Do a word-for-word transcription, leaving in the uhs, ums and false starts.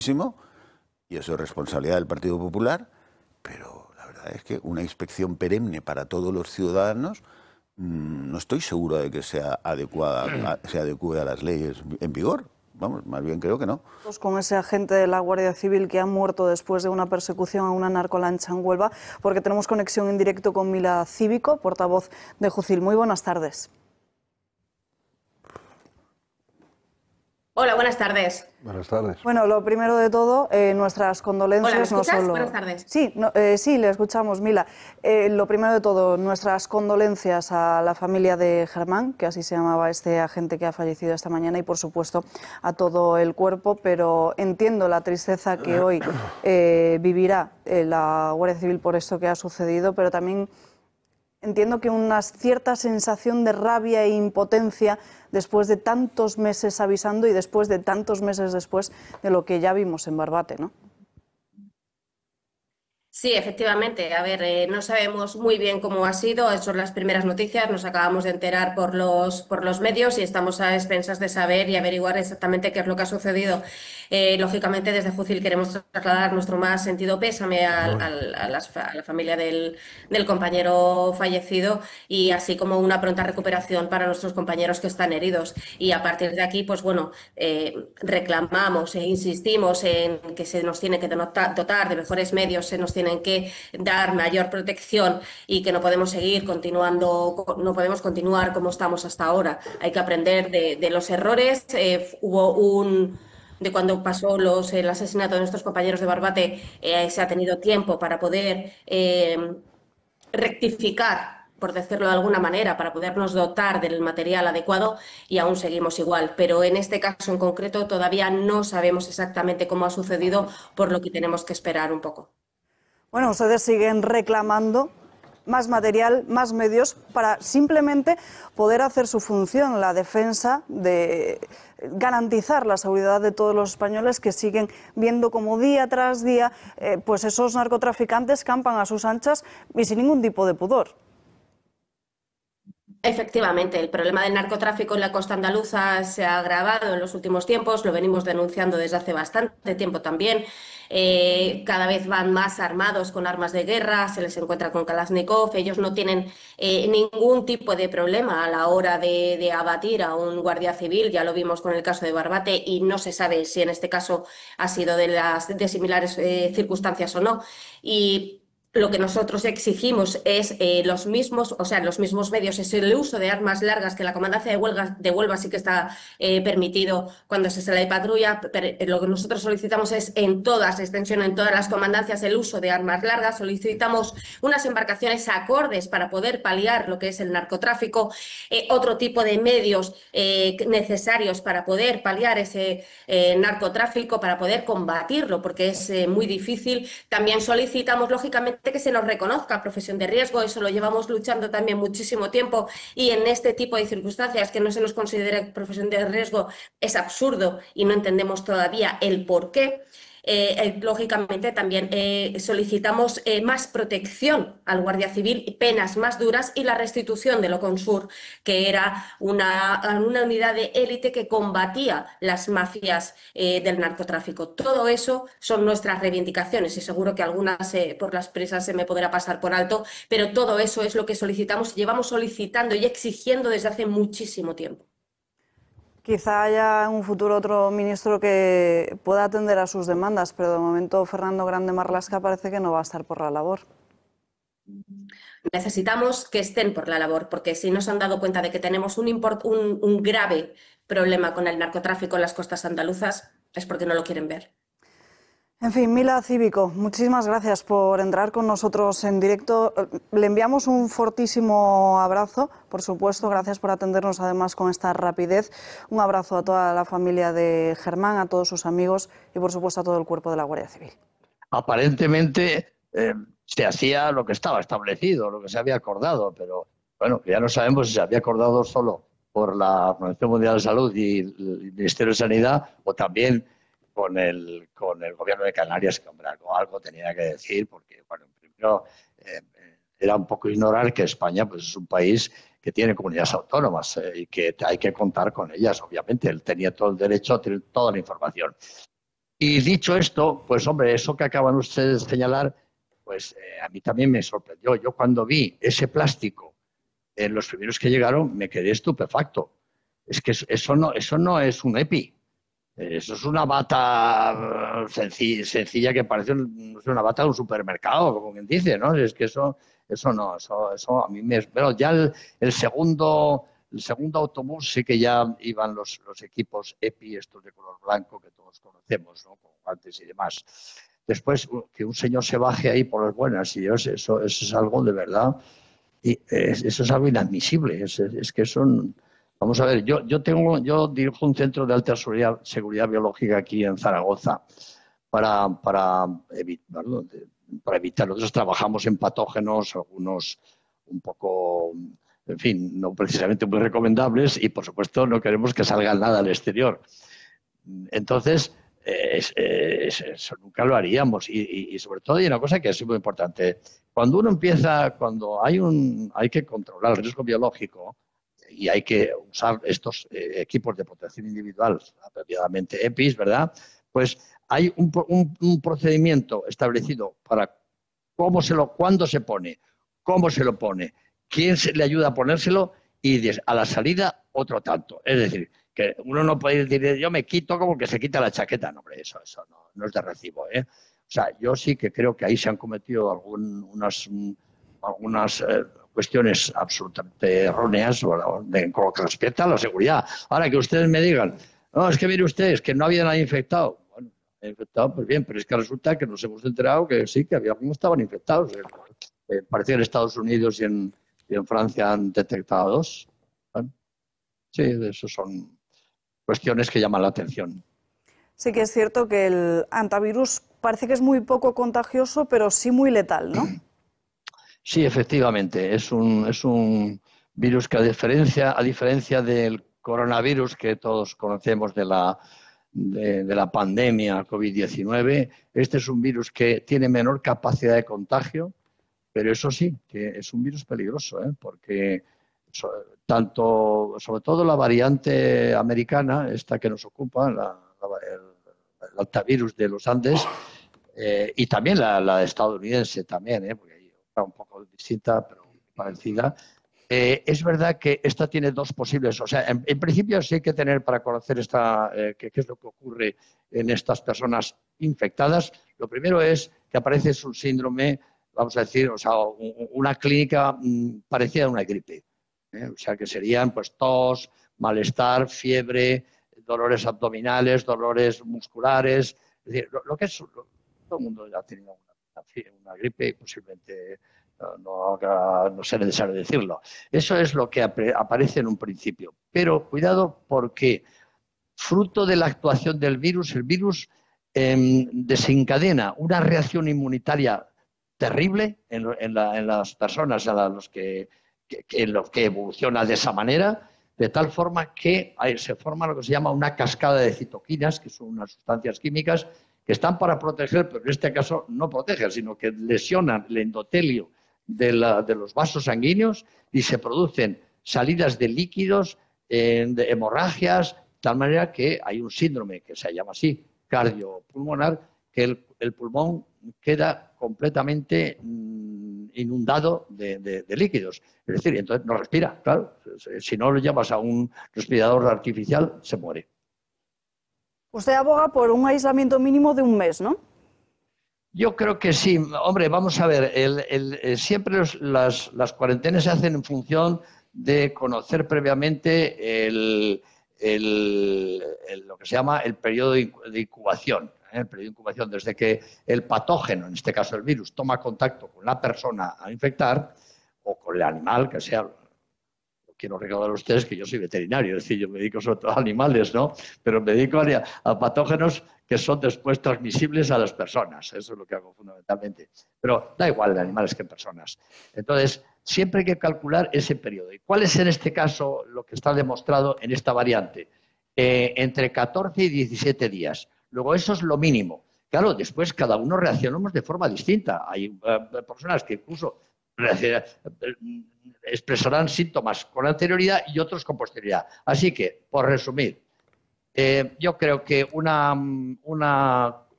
y eso es responsabilidad del Partido Popular, pero la verdad es que una inspección perenne para todos los ciudadanos mmm, no estoy seguro de que sea adecuada, a, se adecue a las leyes en vigor. Vamos, más bien creo que no. Con ese agente de la Guardia Civil que ha muerto después de una persecución a una narcolancha en Huelva, porque tenemos conexión en directo con Mila Cívico, portavoz de Jucil. Muy buenas tardes. Hola, buenas tardes. Buenas tardes. Bueno, lo primero de todo, eh, nuestras condolencias. Hola, ¿me escuchas? No solo... Buenas tardes. Sí, no, eh, sí, le escuchamos, Mila. Eh, lo primero de todo, nuestras condolencias a la familia de Germán, que así se llamaba este agente que ha fallecido esta mañana, y por supuesto a todo el cuerpo, pero entiendo la tristeza que hoy eh, vivirá eh, la Guardia Civil por esto que ha sucedido, pero también entiendo que una cierta sensación de rabia e impotencia después de tantos meses avisando y después de tantos meses después de lo que ya vimos en Barbate, ¿no? Sí, efectivamente. A ver, eh, no sabemos muy bien cómo ha sido. Son las primeras noticias, nos acabamos de enterar por los, por los medios y estamos a expensas de saber y averiguar exactamente qué es lo que ha sucedido. Eh, lógicamente, desde Jucil queremos trasladar nuestro más sentido pésame al, al, a, las, a la familia del, del compañero fallecido y así como una pronta recuperación para nuestros compañeros que están heridos. Y a partir de aquí, pues bueno, eh, reclamamos e insistimos en que se nos tiene que dotar de mejores medios, se nos tiene tienen que dar mayor protección y que no podemos seguir continuando, no podemos continuar como estamos hasta ahora. Hay que aprender de, de los errores. Eh, hubo un... de cuando pasó los, el asesinato de nuestros compañeros de Barbate, eh, se ha tenido tiempo para poder eh, rectificar, por decirlo de alguna manera, para podernos dotar del material adecuado y aún seguimos igual. Pero en este caso en concreto todavía no sabemos exactamente cómo ha sucedido, por lo que tenemos que esperar un poco. Bueno, ustedes siguen reclamando más material, más medios para simplemente poder hacer su función, la defensa de garantizar la seguridad de todos los españoles que siguen viendo como día tras día eh, pues esos narcotraficantes campan a sus anchas y sin ningún tipo de pudor. Efectivamente, el problema del narcotráfico en la costa andaluza se ha agravado en los últimos tiempos, lo venimos denunciando desde hace bastante tiempo también. Eh, cada vez van más armados con armas de guerra, se les encuentra con Kalashnikov, ellos no tienen eh, ningún tipo de problema a la hora de, de abatir a un guardia civil, ya lo vimos con el caso de Barbate y no se sabe si en este caso ha sido de, las, de similares eh, circunstancias o no. Y lo que nosotros exigimos es eh, los mismos, o sea, los mismos medios, es el uso de armas largas, que la comandancia de Huelva, de Huelva sí que está eh, permitido cuando se sale de patrulla, pero lo que nosotros solicitamos es en todas, extensión en todas las comandancias, el uso de armas largas, solicitamos unas embarcaciones acordes para poder paliar lo que es el narcotráfico, eh, otro tipo de medios eh, necesarios para poder paliar ese eh, narcotráfico, para poder combatirlo, porque es eh, muy difícil. También solicitamos, lógicamente, que se nos reconozca profesión de riesgo, eso lo llevamos luchando también muchísimo tiempo y en este tipo de circunstancias que no se nos considere profesión de riesgo es absurdo y no entendemos todavía el por qué. Eh, eh, lógicamente también eh, solicitamos eh, más protección al Guardia Civil, penas más duras y la restitución de Loconsur, que era una, una unidad de élite que combatía las mafias eh, del narcotráfico. Todo eso son nuestras reivindicaciones y seguro que algunas eh, por las prisas se me podrá pasar por alto, pero todo eso es lo que solicitamos y llevamos solicitando y exigiendo desde hace muchísimo tiempo. Quizá haya en un futuro otro ministro que pueda atender a sus demandas, pero de momento Fernando Grande Marlaska parece que no va a estar por la labor. Necesitamos que estén por la labor, porque si no se han dado cuenta de que tenemos un, import, un, un grave problema con el narcotráfico en las costas andaluzas, es porque no lo quieren ver. En fin, Mila Cívico, muchísimas gracias por entrar con nosotros en directo. Le enviamos un fortísimo abrazo, por supuesto, gracias por atendernos además con esta rapidez. Un abrazo a toda la familia de Germán, a todos sus amigos y por supuesto a todo el cuerpo de la Guardia Civil. Aparentemente eh, se hacía lo que estaba establecido, lo que se había acordado, pero bueno, ya no sabemos si se había acordado solo por la Organización Mundial de Salud y el Ministerio de Sanidad o también con el, con el gobierno de Canarias, que hombre, algo, algo tenía que decir, porque bueno, primero eh, era un poco ignorar que España pues, es un país que tiene comunidades autónomas eh, y que hay que contar con ellas, obviamente. Él tenía todo el derecho a tener toda la información. Y dicho esto, pues hombre, eso que acaban ustedes de señalar, pues eh, a mí también me sorprendió. Yo cuando vi ese plástico en los primeros que llegaron, me quedé estupefacto. Es que eso no, eso no es un EPI. Eso es una bata sencilla, sencilla que parece un, una bata de un supermercado, como quien dice, ¿no? Es que eso, eso no, eso, eso a mí me... Pero ya el, el segundo... El segundo autobús sí que ya iban los, los equipos EPI, estos de color blanco que todos conocemos, ¿no? Con guantes y demás. Después, que un señor se baje ahí por las buenas, y eso, eso, eso es algo de verdad, y es, eso es algo inadmisible. Es, es que son... Vamos a ver, yo, yo, tengo, yo dirijo un centro de alta seguridad, seguridad biológica aquí en Zaragoza para, para, evitar, para evitar. Nosotros trabajamos en patógenos, algunos un poco... en fin, no precisamente muy recomendables y, por supuesto, no queremos que salga nada al exterior. Entonces, es, es, eso nunca lo haríamos. Y, y, y, sobre todo, hay una cosa que es muy importante. Cuando uno empieza, cuando hay, un, hay que controlar el riesgo biológico y hay que usar estos eh, equipos de protección individual, apropiadamente EPIs, ¿verdad? Pues hay un, un, un procedimiento establecido para cómo se lo, cuándo se pone, cómo se lo pone, quién se le ayuda a ponérselo y a la salida otro tanto. Es decir, que uno no puede decir yo me quito como que se quita la chaqueta. No, hombre, eso, eso no, no es de recibo, ¿eh? O sea, yo sí que creo que ahí se han cometido algún, unas, algunas eh, cuestiones absolutamente erróneas con lo que respecta a la seguridad. Ahora, que ustedes me digan, no, es que mire ustedes, que no había nadie infectado. Bueno, infectado, pues bien, pero es que resulta que nos hemos enterado que sí, que había algunos estaban infectados. Eh, parecía en Estados Unidos y en y en Francia han detectado dos. Bueno, sí, eso son cuestiones que llaman la atención. Sí que es cierto que el antivirus parece que es muy poco contagioso, pero sí muy letal, ¿no? Sí, efectivamente. Es un, es un virus que, a diferencia, a diferencia del coronavirus que todos conocemos de la, de, de la pandemia COVID diecinueve, este es un virus que tiene menor capacidad de contagio. Pero eso sí, que es un virus peligroso, ¿eh? Porque so, tanto, sobre todo la variante americana, esta que nos ocupa, la, la, el, el altavirus de los Andes, eh, y también la, la estadounidense también, ¿eh? Porque está un poco distinta, pero parecida. Eh, es verdad que esta tiene dos posibles, o sea, en, en principio sí hay que tener para conocer esta, eh, qué, qué es lo que ocurre en estas personas infectadas. Lo primero es que aparece un síndrome, vamos a decir, o sea, una clínica parecida a una gripe, ¿eh? O sea, que serían pues tos, malestar, fiebre, dolores abdominales, dolores musculares, es decir, lo, lo que es, lo, todo el mundo ya ha tenido una, una gripe y posiblemente no, no, no sea necesario decirlo. Eso es lo que ap aparece en un principio, pero cuidado porque fruto de la actuación del virus, el virus eh, desencadena una reacción inmunitaria terrible en, en, la, en las personas a los que, que, que, en los que evoluciona de esa manera, de tal forma que hay, se forma lo que se llama una cascada de citoquinas, que son unas sustancias químicas que están para proteger, pero en este caso no protegen, sino que lesionan el endotelio de, la, de los vasos sanguíneos y se producen salidas de líquidos, eh, de hemorragias, de tal manera que hay un síndrome que se llama así, cardiopulmonar, que el, el pulmón queda completamente mmm, inundado de, de, de líquidos. Es decir, entonces no respira, claro. Si no lo llevas a un respirador artificial, se muere. Usted aboga por un aislamiento mínimo de un mes, ¿no? Yo creo que sí. Hombre, vamos a ver, el, el, el, siempre los, las, las cuarentenas se hacen en función de conocer previamente el, el, el, lo que se llama el periodo de incubación. El periodo de incubación, desde que el patógeno, en este caso el virus, toma contacto con la persona a infectar o con el animal, que sea. Quiero recordar a ustedes que yo soy veterinario, es decir, yo me dedico sobre todo a animales, ¿no? Pero me dedico a, a patógenos que son después transmisibles a las personas. Eso es lo que hago fundamentalmente. Pero da igual de animales que en personas. Entonces, siempre hay que calcular ese periodo. ¿Y cuál es en este caso lo que está demostrado en esta variante? Eh, entre catorce y diecisiete días. Luego, eso es lo mínimo. Claro, después cada uno reaccionamos de forma distinta. Hay uh, personas que incluso expresarán síntomas con anterioridad y otros con posterioridad. Así que, por resumir, Eh, yo creo que una, una